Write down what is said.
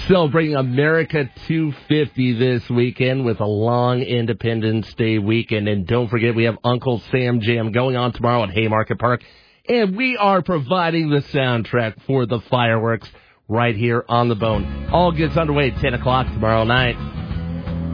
Celebrating America 250 this weekend with a long Independence Day weekend. And don't forget, we have Uncle Sam Jam going on tomorrow at Haymarket Park. And we are providing the soundtrack for the fireworks right here on The Bone. All gets underway at 10 o'clock tomorrow night.